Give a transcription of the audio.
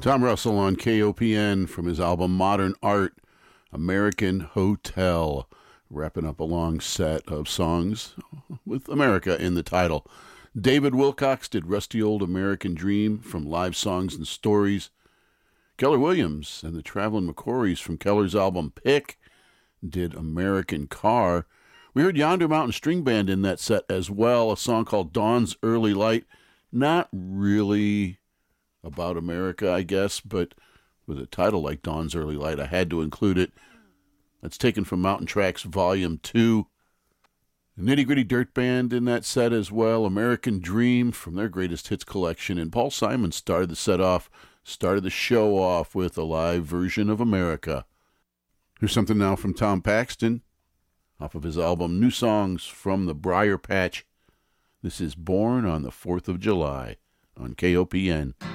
Tom Russell on KOPN from his album Modern Art, American Hotel, wrapping up a long set of songs with America in the title. David Wilcox did Rusty Old American Dream from Live Songs and Stories. Keller Williams and the Traveling McCourys from Keller's album Pick did American Car. We heard Yonder Mountain String Band in that set as well, a song called Dawn's Early Light. Not really about America, I guess, but with a title like Dawn's Early Light, I had to include it. That's taken from Mountain Tracks Volume 2. Nitty Gritty Dirt Band in that set as well, American Dream from their greatest hits collection, and Paul Simon started the show off with a live version of America. Here's something now from Tom Paxton, off of his album New Songs from the Briar Patch. This is Born on the 4th of July on KOPN.